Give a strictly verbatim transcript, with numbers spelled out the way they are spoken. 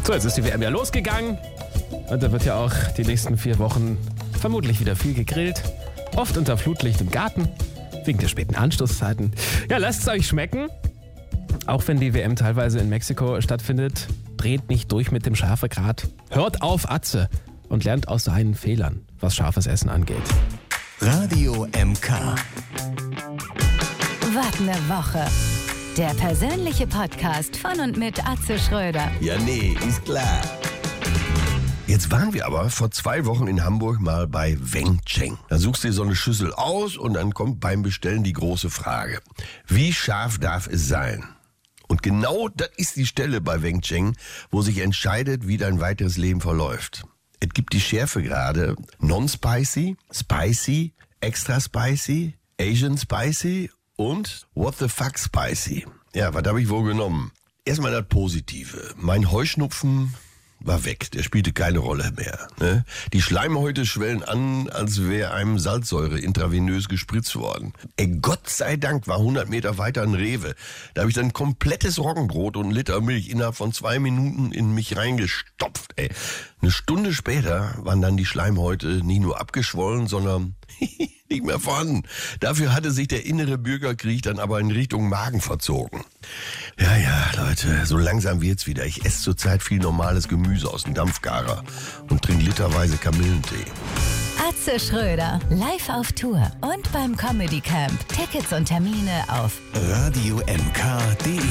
So, jetzt ist die W M ja losgegangen. Und da wird ja auch die nächsten vier Wochen vermutlich wieder viel gegrillt. Oft unter Flutlicht im Garten, wegen der späten Anstoßzeiten. Ja, lasst es euch schmecken. Auch wenn die W M teilweise in Mexiko stattfindet, dreht nicht durch mit dem Schärfegrad. Hört auf Atze und lernt aus seinen Fehlern, was scharfes Essen angeht. Radio M K. Was ne Woche. Der persönliche Podcast von und mit Atze Schröder. Ja, nee, ist klar. Jetzt waren wir aber vor zwei Wochen in Hamburg mal bei Weng Cheng. Da suchst du dir so eine Schüssel aus und dann kommt beim Bestellen die große Frage. Wie scharf darf es sein? Und genau das ist die Stelle bei Weng Cheng, wo sich entscheidet, wie dein weiteres Leben verläuft. Es gibt die Schärfegrade Non-Spicy, Spicy, Extra Spicy, Asian Spicy und What the fuck Spicy. Ja, was habe ich wohl genommen? Erstmal das Positive. Mein Heuschnupfen war weg, der spielte keine Rolle mehr. Ne? Die Schleimhäute schwellen an, als wäre einem Salzsäure intravenös gespritzt worden. Ey, Gott sei Dank war hundert Meter weiter ein Rewe. Da habe ich dann ein komplettes Roggenbrot und einen Liter Milch innerhalb von zwei Minuten in mich reingestopft. Ey. Eine Stunde später waren dann die Schleimhäute nicht nur abgeschwollen, sondern nicht mehr vorhanden. Dafür hatte sich der innere Bürgerkrieg dann aber in Richtung Magen verzogen. Ja, ja, Leute, so langsam wird's wieder. Ich esse zurzeit viel normales Gemüse aus dem Dampfgarer und trinke literweise Kamillentee. Atze Schröder, live auf Tour und beim Comedy Camp. Tickets und Termine auf radio m k punkt d e